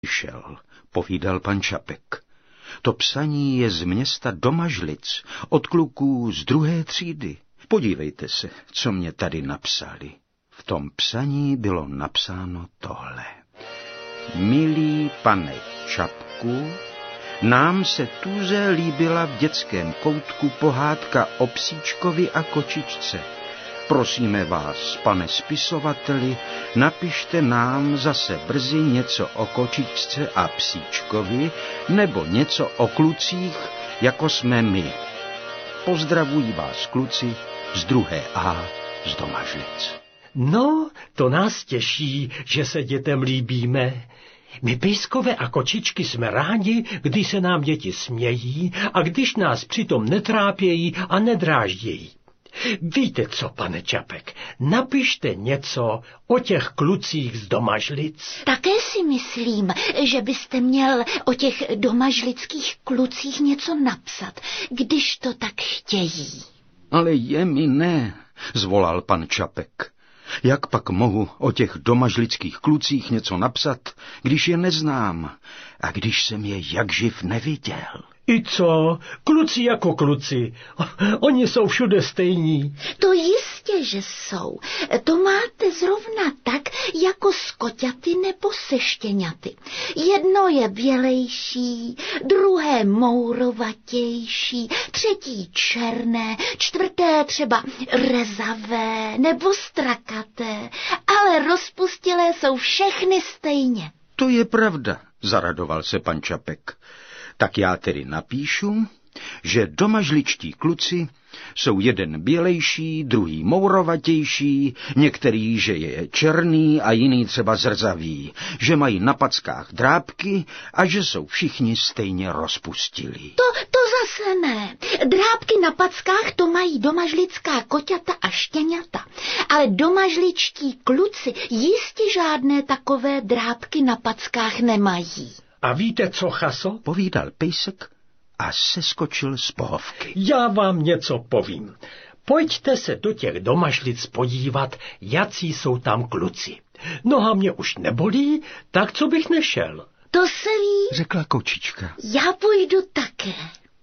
Šel, povídal pan Čapek. To psaní je z města Domažlic, od kluků z 2. třídy. Podívejte se, co mě tady napsali. V tom psaní bylo napsáno tohle. Milý pane Čapku, nám se tuze líbila v dětském koutku pohádka o psíčkovi a kočičce. Prosíme vás, pane spisovateli, napište nám zase brzy něco o kočičce a psíčkovi, nebo něco o klucích, jako jsme my. Pozdravují vás kluci z 2. A z Domažlic. No, to nás těší, že se dětem líbíme. My pejskové a kočičky jsme rádi, když se nám děti smějí a když nás přitom netrápějí a nedráždějí. Víte co, pane Čapek, napište něco o těch klucích z Domažlic. Také si myslím, že byste měl o těch domažlických klucích něco napsat, když to tak chtějí. Ale je mi ne, zvolal pan Čapek. Jak pak mohu o těch domažlických klucích něco napsat, když je neznám a když jsem je jakživ neviděl? I co? Kluci jako kluci. Oni jsou všude stejní. To jistě, že jsou. To máte zrovna tak, jako s koťaty nebo se štěňaty. Jedno je bělejší, druhé mourovatější, třetí černé, čtvrté třeba rezavé nebo strakaté, ale rozpustilé jsou všechny stejně. To je pravda, zaradoval se pan Čapek. Tak já tedy napíšu, že domažličtí kluci jsou jeden bělejší, druhý mourovatější, některý, že je černý a jiný třeba zrzavý, že mají na packách drápky a že jsou všichni stejně rozpustilí. To zase ne. Drápky na packách to mají domažlická koťata a štěňata, ale domažličtí kluci jistě žádné takové drápky na packách nemají. A víte co, Chaso? Povídal pejsek a seskočil z pohovky. Já vám něco povím. Pojďte se do těch Domažlic podívat, jací jsou tam kluci. Noha mě už nebolí, tak co bych nešel? To se ví, řekla kočička. Já půjdu také.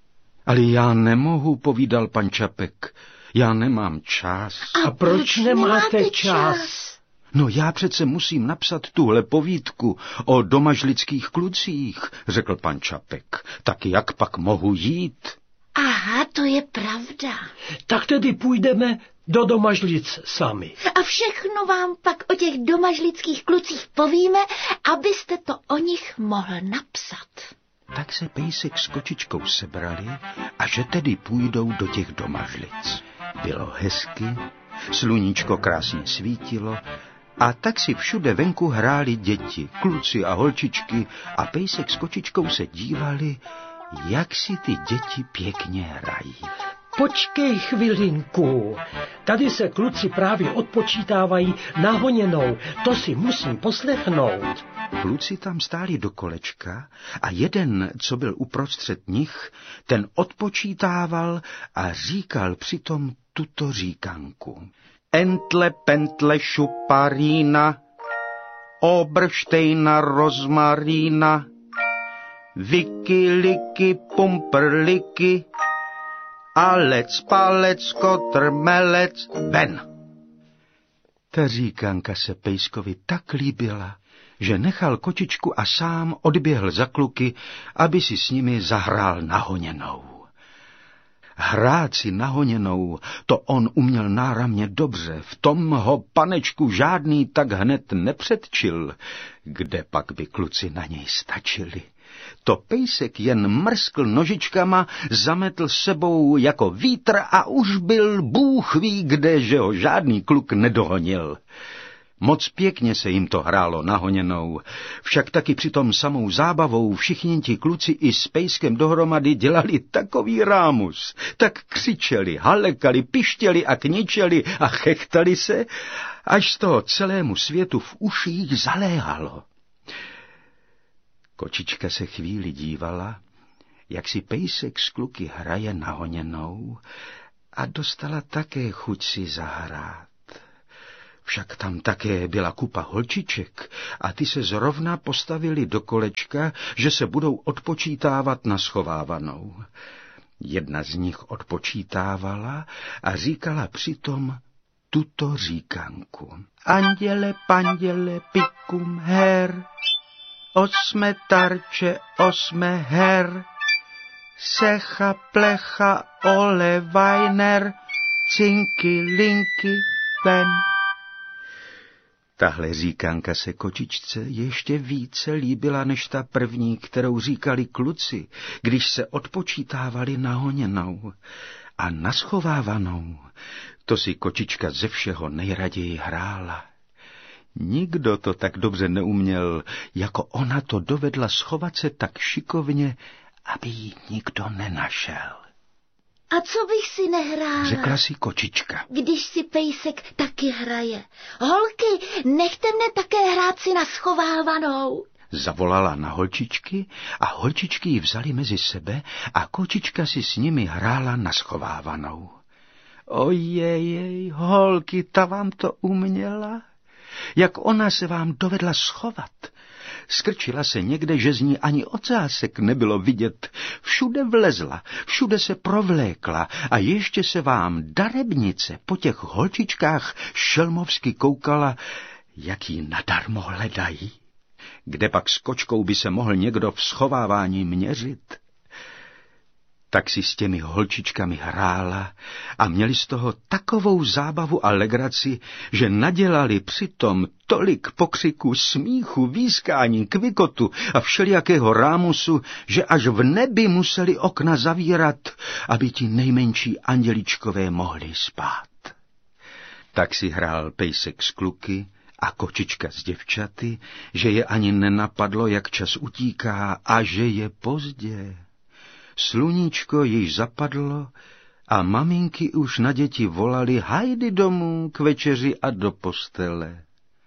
Ale já nemohu, povídal pan Čapek. Já nemám čas. A proč nemáte čas? No já přece musím napsat tuhle povídku o domažlických klucích, řekl pan Čapek. Tak jak pak mohu jít? Aha, to je pravda. Tak tedy půjdeme do Domažlic sami. A všechno vám pak o těch domažlických klucích povíme, abyste to o nich mohl napsat. Tak se pejsek s kočičkou sebrali a že tedy půjdou do těch Domažlic. Bylo hezky, sluníčko krásně svítilo, a tak si všude venku hráli děti, kluci a holčičky a pejsek s kočičkou se dívali, jak si ty děti pěkně hrají. Počkej chvilinku, tady se kluci právě odpočítávají nahoněnou, to si musím poslechnout. Kluci tam stáli do kolečka a jeden, co byl uprostřed nich, ten odpočítával a říkal přitom tuto říkanku. Entle, pentle, šuparína, obrštejna, rozmarína, viky, liky, pumperliky, alec, palec, kotr, melec, ven. Ta říkanka se pejskovi tak líbila, že nechal kočičku a sám odběhl za kluky, aby si s nimi zahrál nahoněnou. Hrát si nahoněnou, to on uměl náramně dobře, v tom ho panečku žádný tak hned nepředčil, kde pak by kluci na něj stačili. To pejsek jen mrskl nožičkama, zametl sebou jako vítr a už byl Bůh ví kde, že ho žádný kluk nedohonil. Moc pěkně se jim to hrálo nahoněnou, však taky přitom samou zábavou všichni ti kluci i s pejskem dohromady dělali takový rámus, tak křičeli, halekali, pištěli a kničeli a chechtali se, až z toho celému světu v uších zaléhalo. Kočička se chvíli dívala, jak si pejsek s kluky hraje nahoněnou a dostala také chuť si zahrát. Však tam také byla kupa holčiček a ty se zrovna postavili do kolečka, že se budou odpočítávat na schovávanou. Jedna z nich odpočítávala a říkala přitom tuto říkanku. Anděle, panděle, pikum her, osme tarče, osme her, secha, plecha, ole, vajner, cinky, linky, ven. Tahle říkanka se kočičce ještě více líbila než ta první, kterou říkali kluci, když se odpočítávali na honěnou a na schovávanou. To si kočička ze všeho nejraději hrála. Nikdo to tak dobře neuměl, jako ona to dovedla schovat se tak šikovně, aby ji nikdo nenašel. A co bych si nehrála? Řekla si kočička. Když si pejsek taky hraje. Holky, nechte mne také hrát si na schovávanou. Zavolala na holčičky a holčičky ji vzali mezi sebe a kočička si s nimi hrála na schovávanou. Ojej, holky, ta vám to uměla? Jak ona se vám dovedla schovat? Skrčila se někde, že z ní ani ocásek nebylo vidět. Všude vlezla, všude se provlékla a ještě se vám darebnice po těch holčičkách šelmovsky koukala, jak ji nadarmo hledají. Kde pak s kočkou by se mohl někdo v schovávání měřit? Tak si s těmi holčičkami hrála a měli z toho takovou zábavu a legraci, že nadělali přitom tolik pokřiku, smíchu, výskání, kvikotu a všelijakého rámusu, že až v nebi museli okna zavírat, aby ti nejmenší anděličkové mohli spát. Tak si hrál pejsek s kluky a kočička s děvčaty, že je ani nenapadlo, jak čas utíká a že je pozdě. Sluníčko již zapadlo a maminky už na děti volali hajdy domů k večeři a do postele.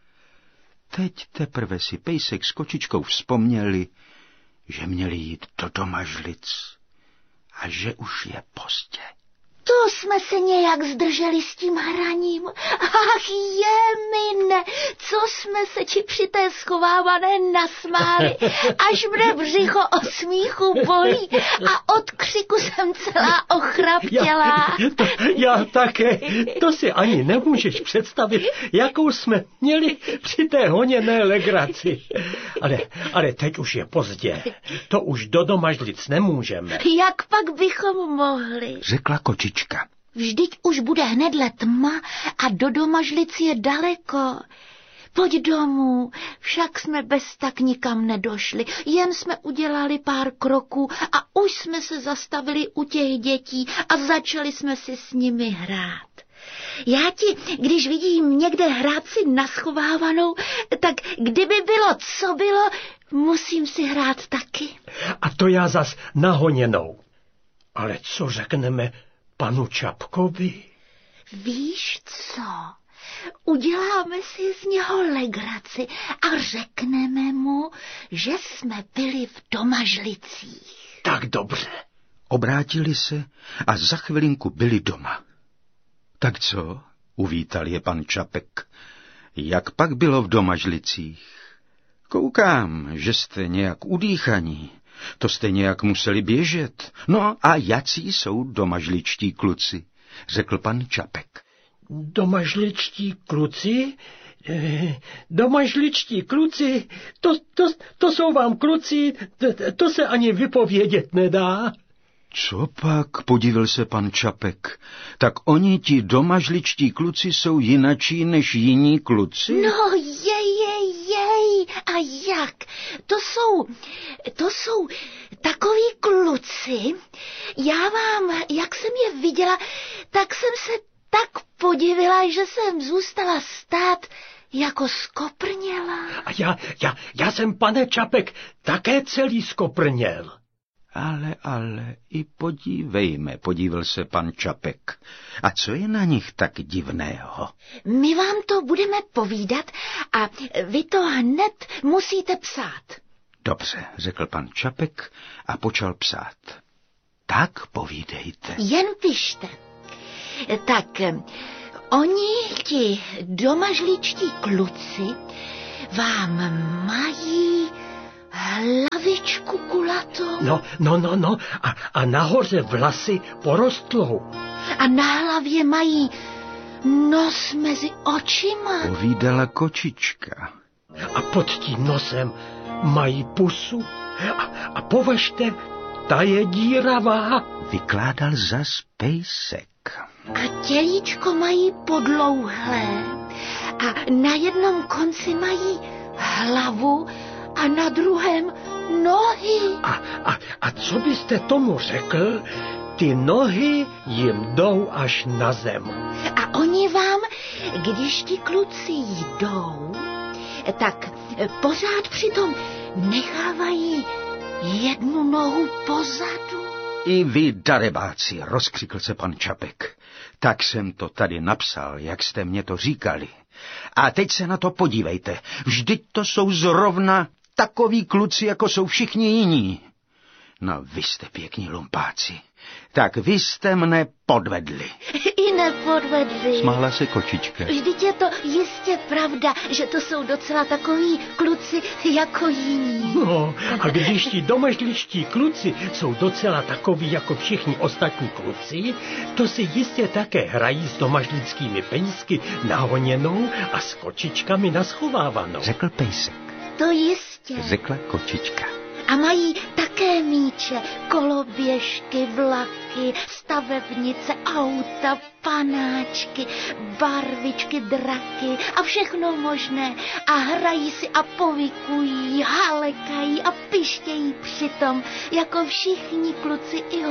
Teď teprve si pejsek s kočičkou vzpomněli, že měli jít do Domažlic a že už je pozdě. To jsme se nějak zdrželi s tím hraním. Ach, jemine, co jsme se ti při té schovávané nasmáli, až mne břicho od smíchu bolí a od křiku jsem celá ochraptělá. Já také, to si ani nemůžeš představit, jakou jsme měli při té honěné legraci. Ale teď už je pozdě, to už do Domažlic nemůžeme. Jak pak bychom mohli? Řekla kočička. Vždyť už bude hnedle tma a do Domažlic je daleko. Pojď domů, však jsme bez tak nikam nedošli, jen jsme udělali pár kroků a už jsme se zastavili u těch dětí a začali jsme si s nimi hrát. Já ti, když vidím někde hrát si na schovávanou, tak kdyby bylo, co bylo, musím si hrát taky. A to já zas nahoněnou. Ale co řekneme panu Čapkovi? Víš co? Uděláme si z něho legraci a řekneme mu, že jsme byli v Domažlicích. Tak dobře. Obrátili se a za chvilinku byli doma. Tak co? Uvítal je pan Čapek. Jak pak bylo v Domažlicích? Koukám, že jste nějak udýchaní. To jste nějak museli běžet. No a jací jsou domažličtí kluci? Řekl pan Čapek. Domažličtí kluci? Domažličtí kluci? To jsou vám kluci, to se ani vypovědět nedá. Co pak, podivil se pan Čapek, tak oni ti domažličtí kluci jsou jinačí než jiní kluci? No jej, a jak? To jsou takoví kluci, jak jsem je viděla, tak jsem se tak podivila, že jsem zůstala stát jako skoprněla. A já jsem, pane Čapek, také celý skoprněl. Ale, i podívil se pan Čapek. A co je na nich tak divného? My vám to budeme povídat a vy to hned musíte psát. Dobře, řekl pan Čapek a počal psát. Tak povídejte. Jen pište. Tak, Oni, ti domažličtí kluci, vám mají hlavičku kulatou. No. A nahoře vlasy porostlou. A na hlavě mají nos mezi očima. Povídala kočička. A pod tím nosem mají pusu. A považte, ta je díravá. Vykládal zas pejsek. A tělíčko mají podlouhlé. A na jednom konci mají hlavu a na druhém nohy. A co byste tomu řekl? Ty nohy jim jdou až na zem. A oni vám, když ti kluci jdou, tak pořád přitom nechávají jednu nohu pozadu. I vy, darebáci, rozkřikl se pan Čapek. Tak jsem to tady napsal, jak jste mě to říkali. A teď se na to podívejte. Vždyť to jsou zrovna takoví kluci, jako jsou všichni jiní. No, vy jste pěkní lumpáci. Tak vy jste mne podvedli. I nepodvedli. Smála se kočička. Vždyť je to jistě pravda, že to jsou docela takoví kluci jako jiní. No, a když ti domažličtí kluci jsou docela takoví jako všichni ostatní kluci, to si jistě také hrají s domažlickými pejsky nahoněnou a s kočičkami naschovávanou. Řekl pejsek. To jistě. Řekla kočička. A mají také míče, koloběžky, vlaky, stavebnice, auta, panáčky, barvičky, draky a všechno možné. A hrají si a povykují, halekají a pištějí přitom, jako všichni kluci i